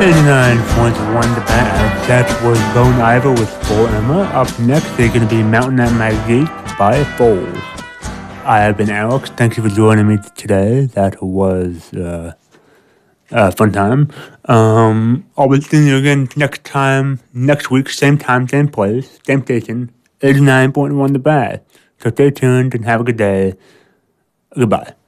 89.1 The Bad. That was Bone Iver with For Emma. Up next, they're going to be Mountain at My Gate by Foles. I have been Alex. Thank you for joining me today. That was a fun time. I'll be seeing you again next week, same time, same place, same station, 89.1 The Bad. So stay tuned and have a good day. Goodbye.